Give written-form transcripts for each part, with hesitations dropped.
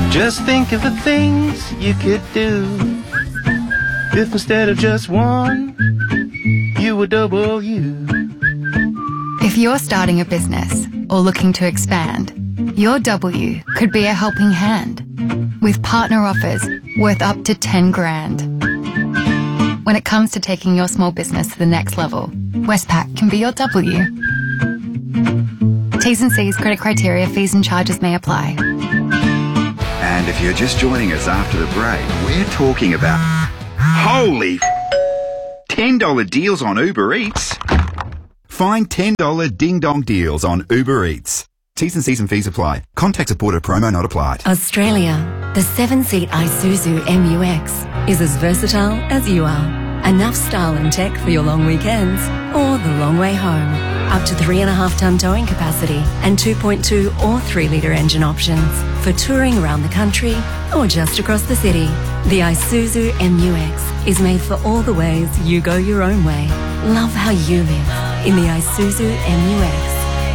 Just think of the things you could do if instead of just one, you were double you. If you're starting a business or looking to expand, your W could be a helping hand with partner offers worth up to 10 grand. When it comes to taking your small business to the next level, Westpac can be your W. T's and C's, credit criteria, fees and charges may apply. And if you're just joining us after the break, we're talking about holy $10 deals on Uber Eats. Find $10 ding-dong deals on Uber Eats. T's and C's and fees apply. Contact supported promo not applied. Australia, the 7-seat Isuzu MU-X is as versatile as you are. Enough style and tech for your long weekends or the long way home. Up to 3.5-ton towing capacity and 2.2 or 3-litre engine options for touring around the country or just across the city. The Isuzu MU-X is made for all the ways you go your own way. Love how you live in the Isuzu MU-X.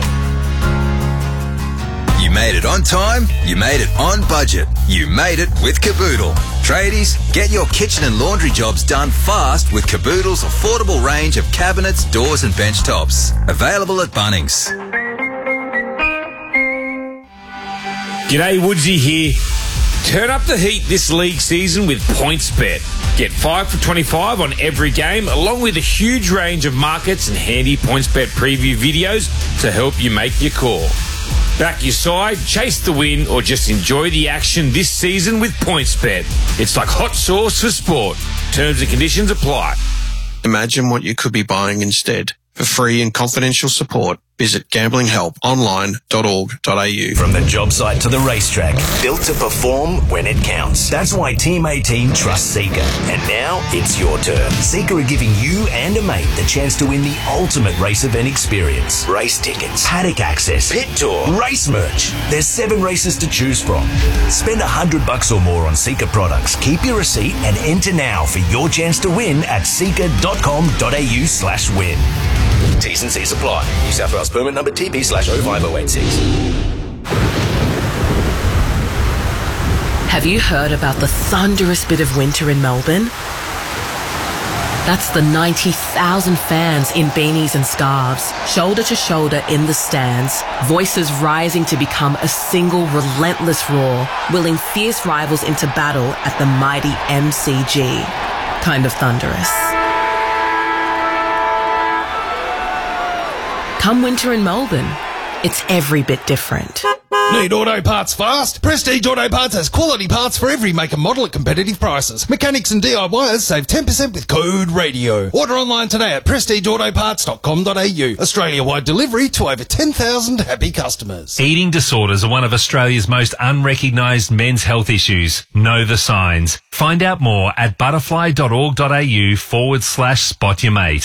You made it on time, you made it on budget, you made it with Caboodle. Tradies, get your kitchen and laundry jobs done fast with Caboodle's affordable range of cabinets, doors and bench tops. Available at Bunnings. G'day, Woodsy here. Turn up the heat this league season with PointsBet. Get 5 for 25 on every game, along with a huge range of markets and handy PointsBet preview videos to help you make your call. Back your side, chase the win, or just enjoy the action this season with PointsBet. It's like hot sauce for sport. Terms and conditions apply. Imagine what you could be buying instead. For free and confidential support, visit gamblinghelponline.org.au. From the job site to the racetrack, built to perform when it counts. That's why Team 18 trusts Seeker. And now it's your turn. Seeker are giving you and a mate the chance to win the ultimate race event experience. Race tickets, paddock access, pit tour, race merch. There's 7 races to choose from. Spend $100 or more on Seeker products. Keep your receipt and enter now for your chance to win at seeker.com.au/win. T's and C's apply. New South Wales permit number TP/05086. Have you heard about the thunderous bit of winter in Melbourne? That's the 90,000 fans in beanies and scarves, shoulder to shoulder in the stands, voices rising to become a single relentless roar, willing fierce rivals into battle at the mighty MCG. Kind of thunderous. Come winter in Melbourne, it's every bit different. Need auto parts fast? Prestige Auto Parts has quality parts for every make and model at competitive prices. Mechanics and DIYers save 10% with code RADIO. Order online today at prestigeautoparts.com.au. Australia-wide delivery to over 10,000 happy customers. Eating disorders are one of Australia's most unrecognised men's health issues. Know the signs. Find out more at butterfly.org.au/spot your mate.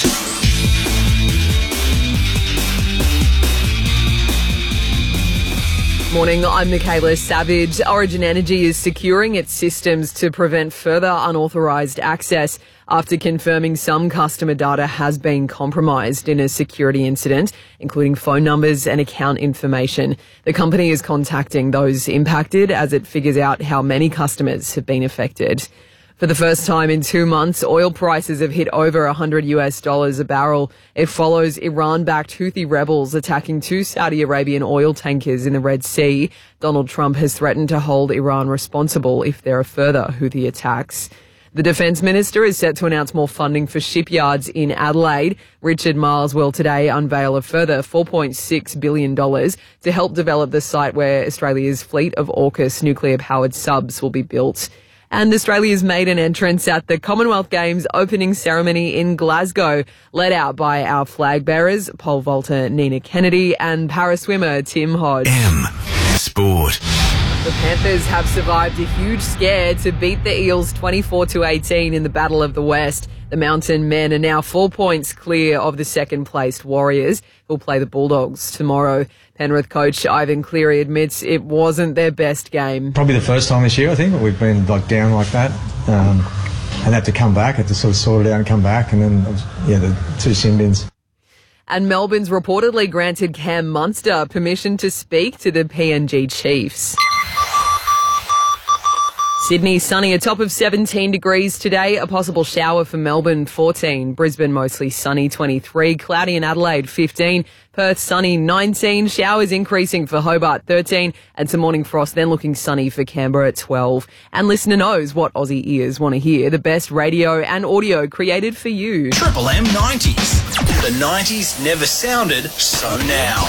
Morning, I'm Michaela Savage. Origin Energy is securing its systems to prevent further unauthorised access after confirming some customer data has been compromised in a security incident, including phone numbers and account information. The company is contacting those impacted as it figures out how many customers have been affected. For the first time in 2 months, oil prices have hit over $100 a barrel. It follows Iran-backed Houthi rebels attacking 2 Saudi Arabian oil tankers in the Red Sea. Donald Trump has threatened to hold Iran responsible if there are further Houthi attacks. The Defence Minister is set to announce more funding for shipyards in Adelaide. Richard Marles will today unveil a further $4.6 billion to help develop the site where Australia's fleet of AUKUS nuclear-powered subs will be built. And Australia's made an entrance at the Commonwealth Games opening ceremony in Glasgow, led out by our flag bearers, pole vaulter Nina Kennedy and para-swimmer Tim Hodge. Sport. The Panthers have survived a huge scare to beat the Eels 24-18 in the Battle of the West. The Mountain men are now 4 points clear of the second-placed Warriors, who'll play the Bulldogs tomorrow. Penrith coach Ivan Cleary admits it wasn't their best game. Probably the first time this year, I think, that we've been down like that and had to come back, had to sort of sort it out and come back, and then, the 2 sin bins. And Melbourne's reportedly granted Cam Munster permission to speak to the PNG Chiefs. Sydney, sunny, a top of 17 degrees today. A possible shower for Melbourne, 14. Brisbane, mostly sunny, 23. Cloudy in Adelaide, 15. Perth, sunny, 19. Showers increasing for Hobart, 13. And some morning frost, then looking sunny for Canberra at 12. And listener knows what Aussie ears want to hear. The best radio and audio created for you. Triple M 90s. The 90s never sounded so now.